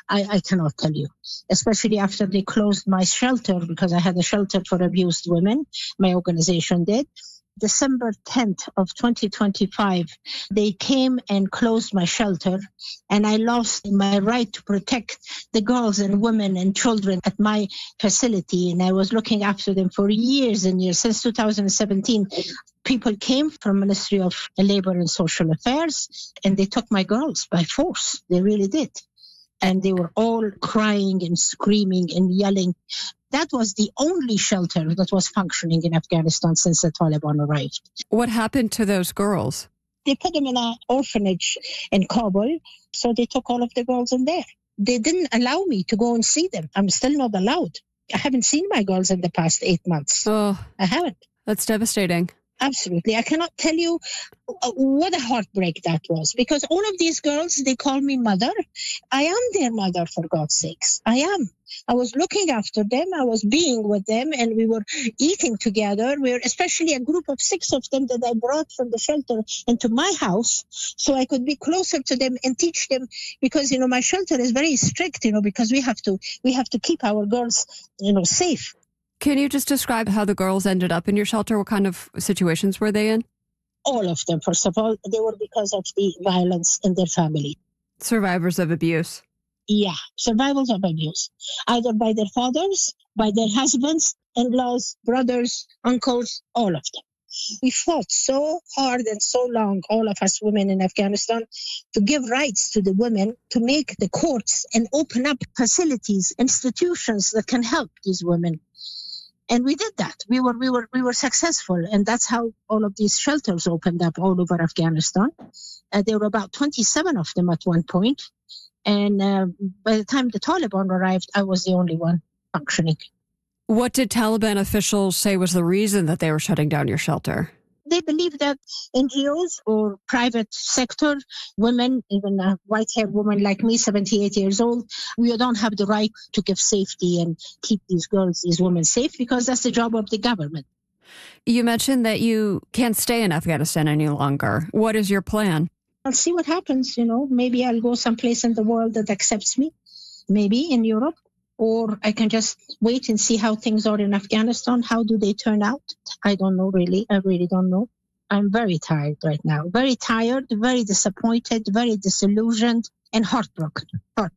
I cannot tell you, especially after they closed my shelter, because I had a shelter for abused women. My organization did. December 10th of 2025, they came and closed my shelter, and I lost my right to protect the girls and women and children at my facility. And I was looking after them for years and years. Since 2017, people came from Ministry of Labor and Social Affairs, and they took my girls by force. They really did. And they were all crying and screaming and yelling. That was the only shelter that was functioning in Afghanistan since the Taliban arrived. What happened to those girls? They put them in an orphanage in Kabul, so they took all of the girls in there. They didn't allow me to go and see them. I'm still not allowed. I haven't seen my girls in the past 8 months. Oh, I haven't. That's devastating. Absolutely. I cannot tell you what a heartbreak that was, because all of these girls, they call me mother. I am their mother, for God's sakes. I am. I was looking after them. I was being with them, and we were eating together. We were especially a group of 6 of them that I brought from the shelter into my house so I could be closer to them and teach them, because, my shelter is very strict, because we have to keep our girls, safe. Can you just describe how the girls ended up in your shelter? What kind of situations were they in? All of them, first of all, they were because of the violence in their family. Survivors of abuse. Yeah, survivors of abuse, either by their fathers, by their husbands, in-laws, brothers, uncles, all of them. We fought so hard and so long, all of us women in Afghanistan, to give rights to the women, to make the courts and open up facilities, institutions that can help these women. And we did that. We were successful, and that's how all of these shelters opened up all over Afghanistan. There were about 27 of them at one point. And by the time the Taliban arrived, I was the only one functioning. What did Taliban officials say was the reason that they were shutting down your shelter? They believe that NGOs or private sector, women, even a white-haired woman like me, 78 years old, we don't have the right to give safety and keep these girls, these women safe, because that's the job of the government. You mentioned that you can't stay in Afghanistan any longer. What is your plan? I'll see what happens, Maybe I'll go someplace in the world that accepts me, maybe in Europe. Or I can just wait and see how things are in Afghanistan. How do they turn out? I don't know, really. I really don't know. I'm very tired right now. Very tired, very disappointed, very disillusioned, and heartbroken.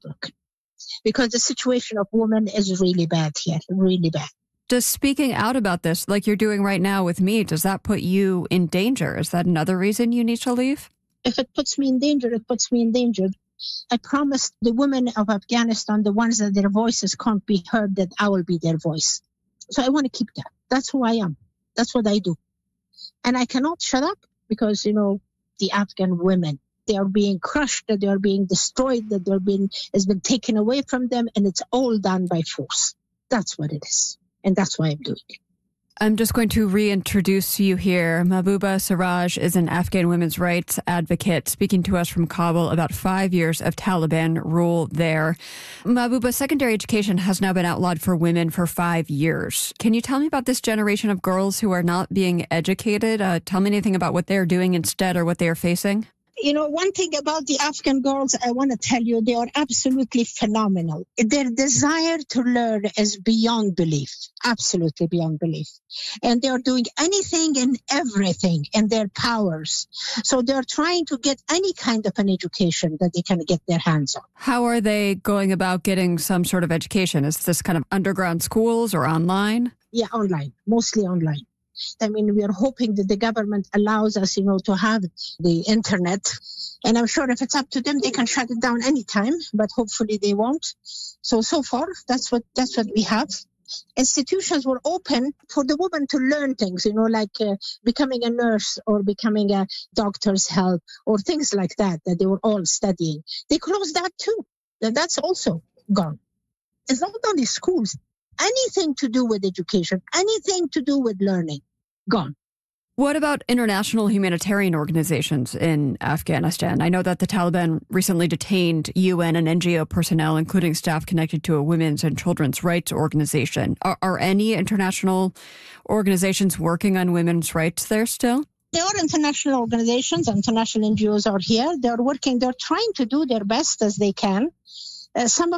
Because the situation of women is really bad here, really bad. Does speaking out about this, like you're doing right now with me, does that put you in danger? Is that another reason you need to leave? If it puts me in danger, it puts me in danger. I promised the women of Afghanistan, the ones that their voices can't be heard, that I will be their voice. So I want to keep that. That's who I am. That's what I do. And I cannot shut up because, the Afghan women, they are being crushed, that they are being destroyed, that has been taken away from them, and it's all done by force. That's what it is. And that's why I'm doing it. I'm just going to reintroduce you here. Mahbooba Siraj is an Afghan women's rights advocate speaking to us from Kabul about 5 years of Taliban rule there. Mahbooba, secondary education has now been outlawed for women for 5 years. Can you tell me about this generation of girls who are not being educated? Tell me anything about what they're doing instead or what they are facing. One thing about the Afghan girls, I want to tell you, they are absolutely phenomenal. Their desire to learn is beyond belief, absolutely beyond belief. And they are doing anything and everything in their powers. So they're trying to get any kind of an education that they can get their hands on. How are they going about getting some sort of education? Is this kind of underground schools or online? Yeah, online, mostly online. We are hoping that the government allows us, to have the internet. And I'm sure if it's up to them, they can shut it down anytime, but hopefully they won't. So far, that's what we have. Institutions were open for the woman to learn things, like becoming a nurse or becoming a doctor's help or things like that they were all studying. They closed that too. That's also gone. It's not only schools. Anything to do with education, anything to do with learning, gone. What about international humanitarian organizations in Afghanistan? I know that the Taliban recently detained UN and NGO personnel, including staff connected to a women's and children's rights organization. Are any international organizations working on women's rights there still? There are international organizations, international NGOs are here. They're working, they're trying to do their best as they can. Some of